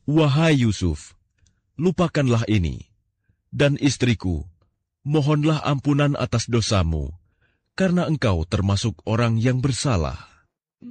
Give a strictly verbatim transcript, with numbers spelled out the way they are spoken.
Wahai Yusuf, lupakanlah ini, dan istriku, mohonlah ampunan atas dosamu, karena engkau termasuk orang yang bersalah.